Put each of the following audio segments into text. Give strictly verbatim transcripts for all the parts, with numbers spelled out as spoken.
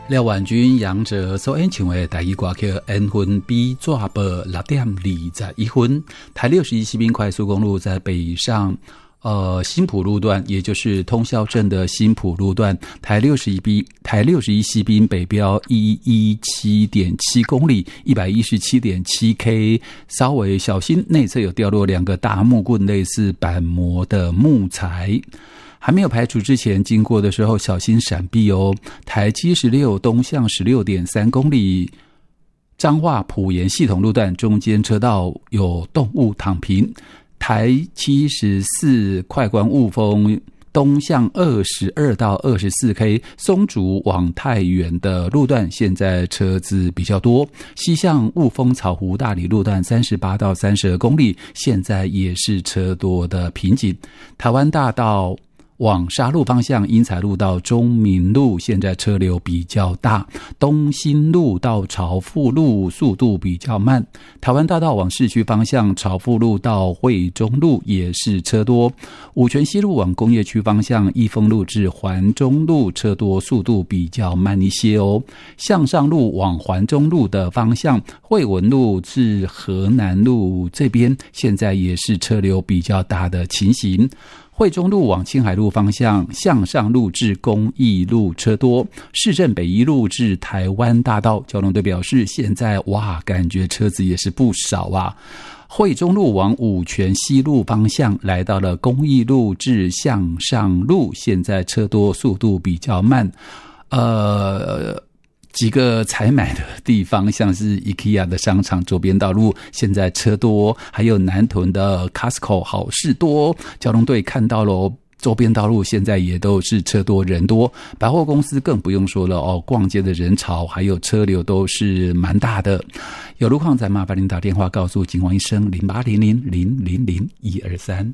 廖婉君、杨哲所演唱的台语歌曲《缘分比纸报》六点二十一分。台六十一西滨快速公路在北上呃，新埔路段，也就是通霄镇的新埔路段，台六十一 B 台六十一西滨北标一一七点七公里，一百一十七点七 K， 稍微小心内侧有掉落两个大木棍，类似板模的木材。还没有排除之前经过的时候小心闪避哦。台七十六东向 十六点三公里，彰化埔盐系统路段中间车道有动物躺平。台七十四快关雾峰东向二十二到二十四 K 松竹往太原的路段现在车子比较多，西向雾峰草湖大理路段三十八到三十二公里现在也是车多的瓶颈。台湾大道往沙鹿方向，英才路到中民路现在车流比较大，东兴路到朝富路速度比较慢。台湾大道往市区方向，朝富路到惠中路也是车多。五权西路往工业区方向，益丰路至环中路车多，速度比较慢一些哦。向上路往环中路的方向，惠文路至河南路这边现在也是车流比较大的情形。惠中路往青海路方向，向上路至公益路车多，市政北一路至台湾大道，交通队表示现在哇，感觉车子也是不少啊。惠中路往五权西路方向，来到了公益路至向上路，现在车多，速度比较慢。呃几个采买的地方，像是 IKEA 的商场周边道路现在车多，还有南屯的 Costco 好事多，交通队看到了周边道路现在也都是车多人多，百货公司更不用说了哦，逛街的人潮还有车流都是蛮大的。有路况再麻烦您打电话告诉警方医生零八零零零零零一二三。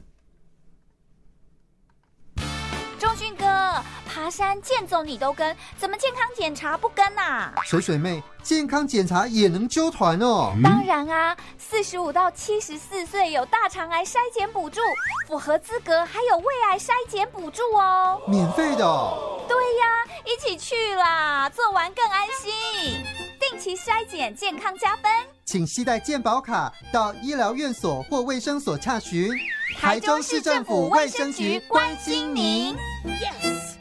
爬山健走你都跟，怎么健康检查不跟啊？ 水水妹，健康检查也能揪团哦。 嗯、当然啊，四十五到七十四岁有大肠癌筛检补助，符合资格还有胃癌筛检补助哦。 免费的、哦？ 对呀，一起去啦，做完更安心。定期筛检，健康加分。 请携带健保卡到医疗院所或卫生所洽询。 台中市政府卫生局关心您。Yes。